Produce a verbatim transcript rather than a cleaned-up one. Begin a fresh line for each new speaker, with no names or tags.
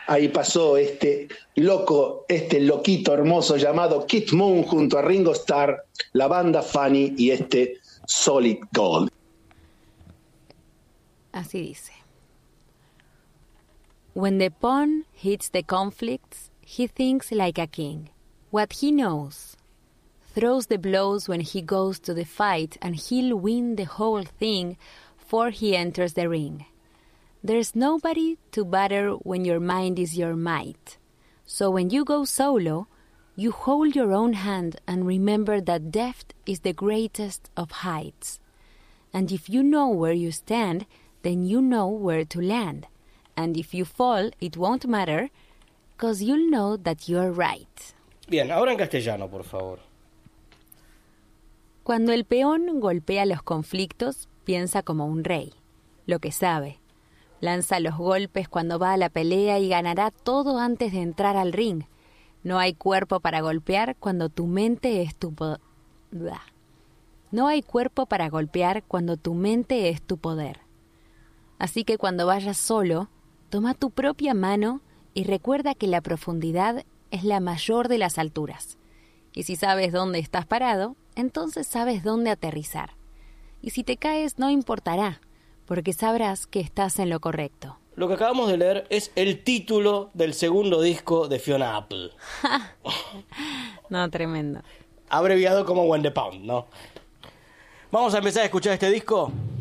Ahí pasó este loco, este loquito hermoso llamado Keith Moon junto a Ringo Starr, la banda Funny y este Solid Gold.
Así dice. When the pawn hits the conflicts, he thinks like a king. What he knows. Throws the blows when he goes to the fight, and he'll win the whole thing before he enters the ring. There's nobody to batter when your mind is your might. So when you go solo, you hold your own hand and remember that depth is the greatest of heights. And if you know where you stand, then you know where to land. And if you fall, it won't matter, because you'll know that you're right.
Bien, ahora en castellano, por favor.
Cuando el peón golpea los conflictos, piensa como un rey, lo que sabe. Lanza los golpes cuando va a la pelea y ganará todo antes de entrar al ring. No hay cuerpo para golpear cuando tu mente es tu poder. No hay cuerpo para golpear cuando tu mente es tu poder. Así que cuando vayas solo, toma tu propia mano y recuerda que la profundidad es la mayor de las alturas. Y si sabes dónde estás parado, entonces sabes dónde aterrizar. Y si te caes, no importará, porque sabrás que estás en lo correcto.
Lo que acabamos de leer es el título del segundo disco de Fiona Apple.
No, tremendo.
Abreviado como When the Pound, ¿no? Vamos a empezar a escuchar este disco.